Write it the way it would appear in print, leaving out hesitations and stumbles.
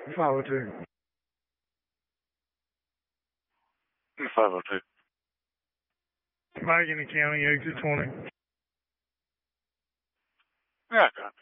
502. 502. Allegheny County, exit 20. Yeah, I got it.